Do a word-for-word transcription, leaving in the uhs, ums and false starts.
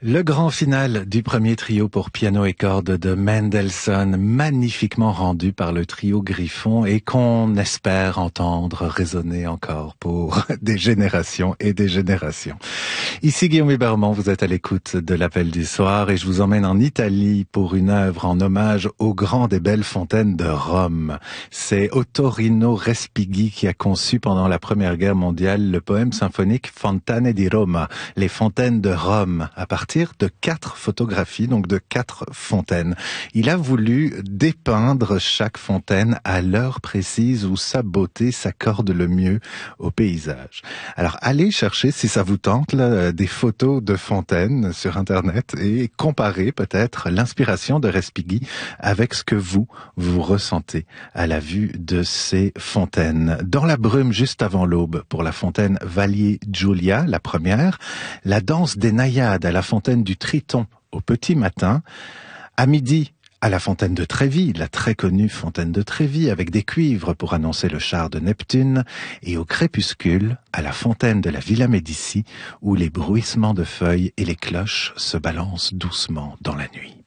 Le grand final du premier trio pour piano et cordes de Mendelssohn, magnifiquement rendu par le trio Griffon et qu'on espère entendre résonner encore pour des générations et des générations. Ici Guillaume Hébermont, vous êtes à l'écoute de l'Appel du soir et je vous emmène en Italie pour une œuvre en hommage aux grands des belles fontaines de Rome. C'est Ottorino Respighi qui a conçu pendant la Première Guerre mondiale le poème symphonique Fontane di Roma, les fontaines de Rome, à partir de quatre photographies, donc de quatre fontaines. Il a voulu dépeindre chaque fontaine à l'heure précise où sa beauté s'accorde le mieux au paysage. Alors allez chercher, si ça vous tente, là, des photos de fontaines sur Internet et comparez peut-être l'inspiration de Respighi avec ce que vous, vous ressentez à la vue de ces fontaines. Dans la brume juste avant l'aube, pour la fontaine Valli Giulia, la première, la danse des naïades à la fontaine du Triton au petit matin, à midi à la fontaine de Trévi, la très connue fontaine de Trévi avec des cuivres pour annoncer le char de Neptune, et au crépuscule à la fontaine de la Villa Médici où les bruissements de feuilles et les cloches se balancent doucement dans la nuit.